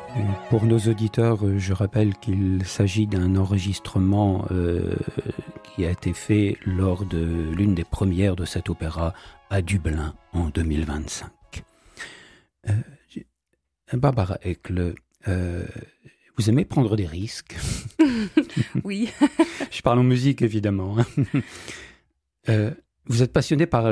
Pour nos auditeurs, je rappelle qu'il s'agit d'un enregistrement qui a été fait lors de l'une des premières de cet opéra à Dublin en 2025. Barbara Ekle, vous aimez prendre des risques? Oui. Je parle en musique, évidemment. Vous êtes passionné par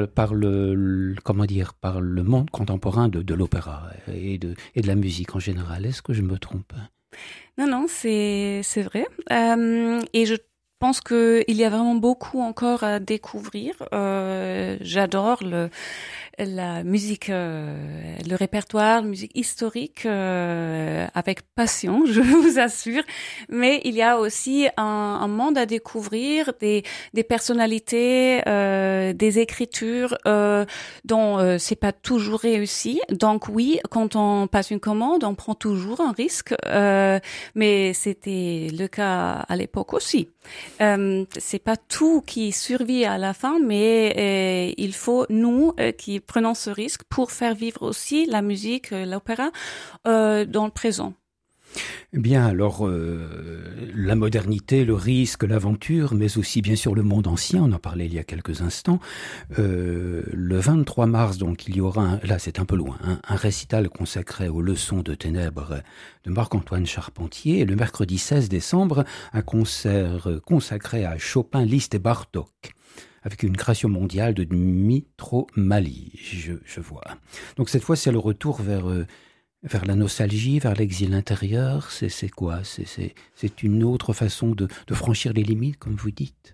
le monde contemporain de l'opéra et de la musique en général. Est-ce que je me trompe? Non, c'est vrai. Et je pense qu'il y a vraiment beaucoup encore à découvrir. J'adore la musique, le répertoire, la musique historique avec passion, je vous assure. Mais il y a aussi un monde à découvrir, des personnalités, des écritures dont c'est pas toujours réussi. Donc oui, quand on passe une commande, on prend toujours un risque. Mais c'était le cas à l'époque aussi. C'est pas tout qui survit à la fin, mais il faut nous qui prenons ce risque pour faire vivre aussi la musique, l'opéra dans le présent. Bien, alors, la modernité, le risque, l'aventure, mais aussi bien sûr le monde ancien, on en parlait il y a quelques instants. Le 23 mars, donc, il y aura, là c'est un peu loin, un récital consacré aux leçons de ténèbres de Marc-Antoine Charpentier, et le mercredi 16 décembre, un concert consacré à Chopin, Liszt et Bartók, avec une création mondiale de Dmytro Mali, je vois. Donc cette fois, c'est le retour vers la nostalgie, vers l'exil intérieur. C'est quoi? C'est une autre façon de franchir les limites, comme vous dites?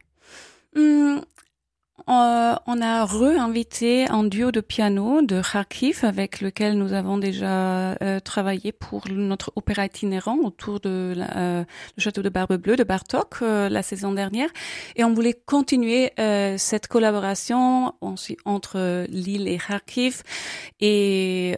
On a invité un duo de piano de Kharkiv avec lequel nous avons déjà travaillé pour notre opéra itinérant autour de le château de Barbe-Bleue de Bartók la saison dernière, et on voulait continuer cette collaboration entre Lille et Kharkiv et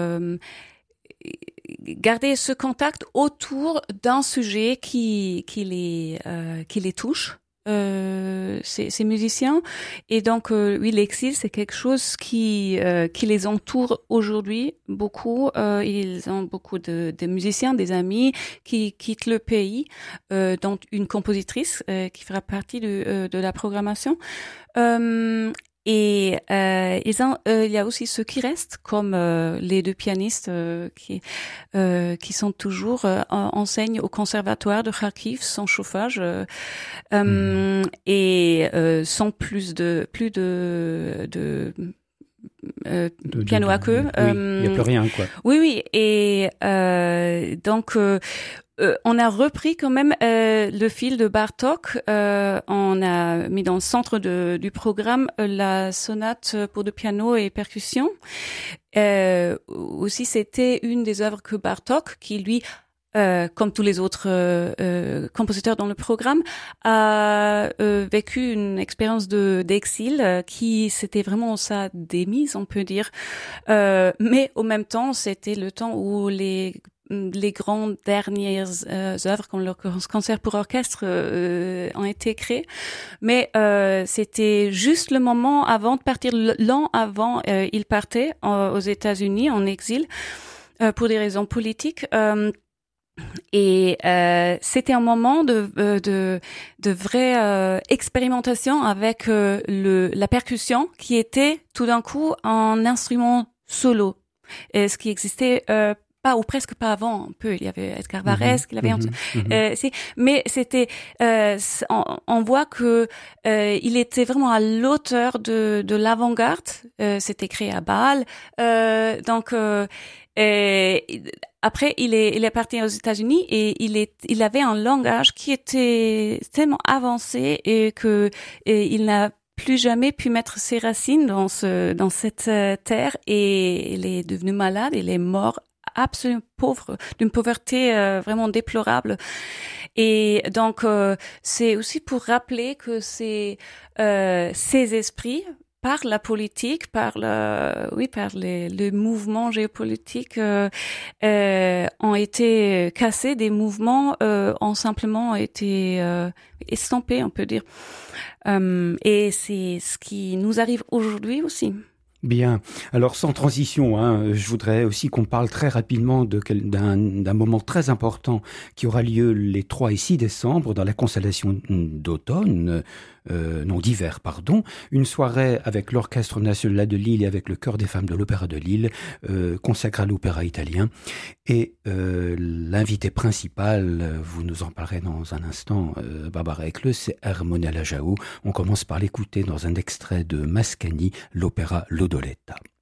garder ce contact autour d'un sujet qui les touche. Ces musiciens, et donc oui, l'exil, c'est quelque chose qui les entoure aujourd'hui beaucoup. Ils ont beaucoup de musiciens, des amis qui quittent le pays, dont une compositrice qui fera partie de la programmation. Et il y a aussi ceux qui restent, comme les deux pianistes qui sont toujours enseignent au conservatoire de Kharkiv sans chauffage et sans plus de piano à queue. Oui, il n'y a plus rien, quoi. Oui. Et donc on a repris quand même le fil de Bartók. On a mis dans le centre du programme la sonate pour deux pianos et percussions. Aussi, c'était une des œuvres que Bartók, qui lui, comme tous les autres compositeurs dans le programme, a vécu une expérience d'exil qui c'était vraiment sa démise, on peut dire. Mais au même temps, c'était le temps où les grandes dernières œuvres comme le concert pour orchestre ont été créées, mais c'était juste le moment avant de partir, l'an avant il partait aux États-Unis en exil pour des raisons politiques. Et c'était un moment de vraie expérimentation avec la percussion qui était tout d'un coup un instrument solo, et ce qui existait pas ou presque pas avant. Un peu, il y avait Edgar Varèse, mais c'était on voit que il était vraiment à l'auteur de l'avant-garde. C'était créé à Bâle, donc après il est parti aux États-Unis, et il avait un langage qui était tellement avancé et que il n'a plus jamais pu mettre ses racines dans cette terre, et il est devenu malade, il est mort absolument pauvre, d'une pauvreté vraiment déplorable. Et donc c'est aussi pour rappeler que ces esprits, par la politique, par les mouvements géopolitiques ont été cassés, des mouvements ont simplement été estampés, on peut dire. Et c'est ce qui nous arrive aujourd'hui aussi. Bien. Alors, sans transition, je voudrais aussi qu'on parle très rapidement d'un moment très important qui aura lieu les 3 et 6 décembre dans la constellation d'automne, non d'hiver, pardon. Une soirée avec l'Orchestre national de Lille et avec le Chœur des femmes de l'Opéra de Lille, consacrée à l'opéra italien. Et l'invité principal, vous nous en parlerez dans un instant, Barbara Eklö, c'est Ermonella Jao. On commence par l'écouter dans un extrait de Mascagni, l'opéra L'Odoletta.